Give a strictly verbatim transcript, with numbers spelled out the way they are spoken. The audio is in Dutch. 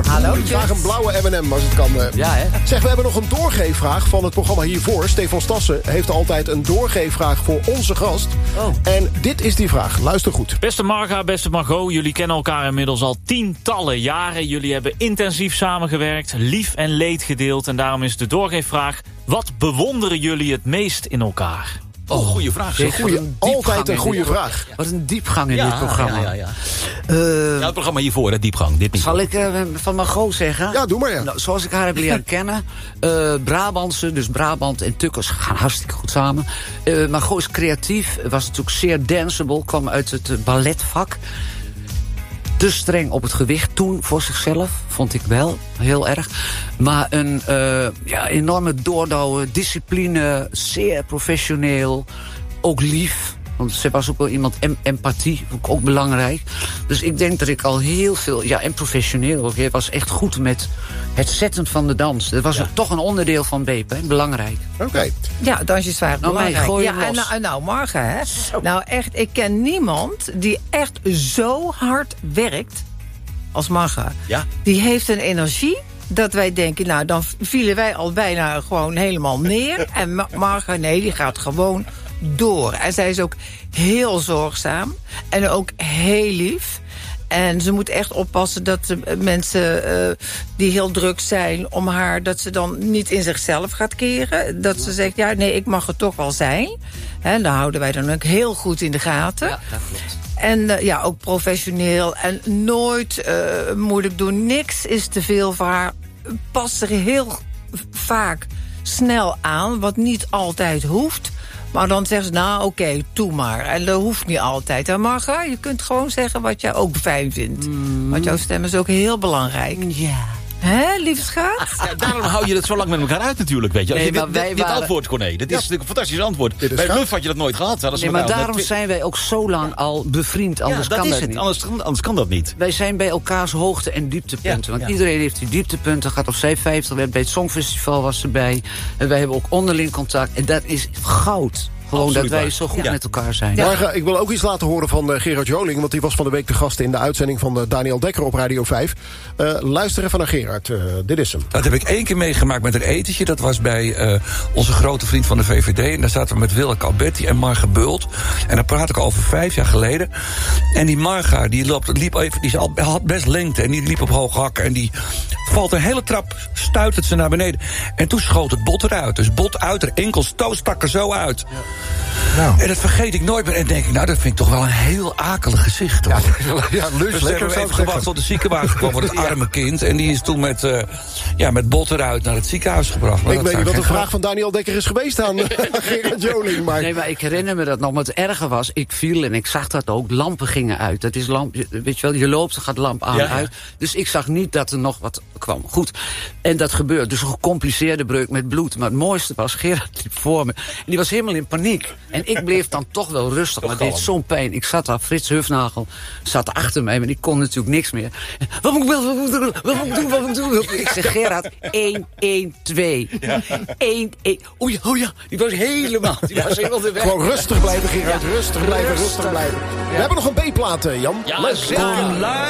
Hallo. Graag een blauwe M en M als het kan. Ja, hè? Zeg, we hebben nog een doorgeefvraag van het programma hiervoor. Stefan Stassen heeft altijd een doorgeefvraag voor onze gast. Oh. En dit is die vraag. Luister goed. Beste Marga, beste Margot, jullie kennen elkaar inmiddels al tientallen jaren. Jullie hebben intensief samengewerkt, lief en leed gedeeld. En daarom is de doorgeefvraag: wat bewonderen jullie het meest in elkaar? Oh, goede vraag. Zeg, goeie, een altijd een goede vraag. Wat een diepgang in ja, dit programma. Ja, ja, ja. Uh, ja, het programma hiervoor, hè, diepgang. Dit niet. Zal ik uh, van Margot zeggen? Ja, doe maar, ja. Nou, zoals ik haar heb leren kennen. Uh, Brabantse, dus Brabant en Tukkers gaan hartstikke goed samen. Uh, Margot is creatief, was natuurlijk zeer danceable, kwam uit het uh, balletvak. Te streng op het gewicht toen voor zichzelf, vond ik wel, heel erg. Maar een uh, ja, enorme doordouwen, discipline, zeer professioneel, ook lief. Want ze was ook wel iemand, em- empathie, ook, ook belangrijk. Dus ik denk dat ik al heel veel, ja, en professioneel ook. Je was echt goed met het zetten van de dans. Dat was ja. ook toch een onderdeel van Beep, hè? Belangrijk. Oké. Okay. Ja, dansjes waren nou, belangrijk. Gooi ja, en nou, nou, Marga, hè. Zo. Nou, echt, ik ken niemand die echt zo hard werkt als Marga. Ja. Die heeft een energie dat wij denken, nou, dan vielen wij al bijna gewoon helemaal neer. En Ma- Marga, nee, die gaat gewoon door. En zij is ook heel zorgzaam. En ook heel lief. En ze moet echt oppassen dat de mensen uh, die heel druk zijn om haar, dat ze dan niet in zichzelf gaat keren. Dat ze zegt, ja, nee, ik mag het toch wel zijn. En daar houden wij dan ook heel goed in de gaten. Ja, dat klopt. En uh, ja, ook professioneel. En nooit uh, moeilijk doen. Niks is te veel voor haar. Past er heel vaak snel aan, wat niet altijd hoeft. Maar dan zeggen ze, nou oké, okay, doe maar. En dat hoeft niet altijd. En Marga, je kunt gewoon zeggen wat jij ook fijn vindt. Mm. Want jouw stem is ook heel belangrijk. Ja. Hè, lieve schat? Ja, daarom hou je het zo lang met elkaar uit natuurlijk, weet je. Nee, je maar dit, wij dit, dit waren... antwoord, Corné, dit is ja. natuurlijk een fantastisch antwoord. Bij gaaf. Luf had je dat nooit gehad. Nee, maar daarom met... zijn wij ook zo lang ja. al bevriend. Anders ja, dat kan is dat het. niet. Anders, anders kan dat niet. Wij zijn bij elkaars hoogte- en dieptepunten. Ja, want ja. iedereen heeft die dieptepunten. Gaat op zij vijftig, bij het Songfestival was ze bij. En wij hebben ook onderling contact. En dat is goud. Gewoon absoluut dat wij waar. zo goed ja. met elkaar zijn. Ja. Marga, ik wil ook iets laten horen van uh, Gerard Joling, want die was van de week de gast in de uitzending van uh, Daniel Dekker op Radio vijf. Uh, luister even naar Gerard. Uh, dit is hem. Dat heb ik één keer meegemaakt met een etentje. Dat was bij uh, onze grote vriend van de V V D. En daar zaten we met Willeke Alberti en Marga Bult. En daar praat ik over vijf jaar geleden. En die Marga, die loopt, liep even, die had best lengte. En die liep op hoge hakken. En die valt een hele trap, stuitert ze naar beneden. En toen schoot het bot eruit. Dus bot uit, haar enkels, toe stak er zo uit. Ja. Nou. En dat vergeet ik nooit meer. En denk ik, nou, dat vind ik toch wel een heel akelig gezicht. Hoor. Ja, ja lus, dus hebben we even gewacht tot de ziekenwagen kwam voor het arme kind. En die is toen met, uh, ja, met bot eruit naar het ziekenhuis gebracht. Maar ik weet niet wat de vraag van Daniel Dekker is geweest aan Gerard Joling. Maar... Nee, maar ik herinner me dat nog. Maar het erge was, ik viel en ik zag dat ook. Lampen gingen uit. Dat is lamp, weet je wel, je loopt, dan gaat de lamp aan ja, uit. Ja. Dus ik zag niet dat er nog wat kwam. Goed. En dat gebeurt. Dus een gecompliceerde breuk met bloed. Maar het mooiste was, Gerard liep voor me. En die was helemaal in paniek. En ik bleef dan toch wel rustig, maar het deed zo'n pijn. Ik zat daar, Frits Hufnagel zat achter mij, maar die kon natuurlijk niks meer. Wat moet ik doen, wat moet ik doen, wat moet ik doen, wat moet ik doen? Ik zeg, Gerard, één, één, twee. één, één. O ja, oh ja, die was helemaal, die was helemaal de weg. Gewoon rustig blijven, Gerard, rustig blijven, rustig blijven. We hebben nog een B-plaat, Jan. Ja, zeker.